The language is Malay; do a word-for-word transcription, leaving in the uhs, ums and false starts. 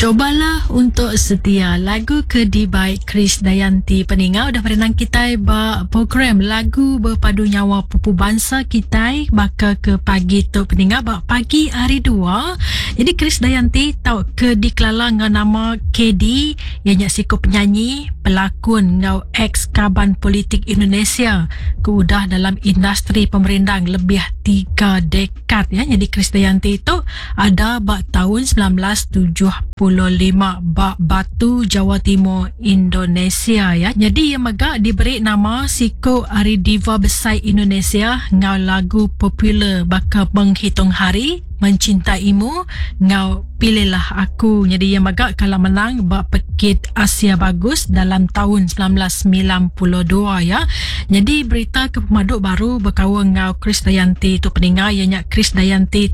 Cobalah untuk setia, lagu Kedi Baik Chris Dayanti peningau dah berenang kita ba program lagu berpadu nyawa pupu bangsa kita baka ke pagi tu peningau ba pagi hari dua. Jadi Chris Dayanti tahu ke dikelala dengan nama Kedi, ianya siku penyanyi, pelakon ngau ex kaban politik Indonesia ke udah dalam industri pemerintah lebih tiga dekad ya. Jadi Chris Dayanti itu ada ba tahun sembilan belas tujuh puluh lima ba Batu, Jawa Timur, Indonesia ya. Jadi ia megak diberi nama Siko Ari Diva Besar Indonesia ngau lagu popular baka menghitung hari, mencintaimu, ngau pilihlah aku. Jadi ia megak kalau menang ba Pekit Asia Bagus dalam tahun sembilan belas sembilan puluh dua ya. Jadi berita ke pemaduk baru berkawan ngau Chris Dayanti tu peninggal ianya Chris Dayanti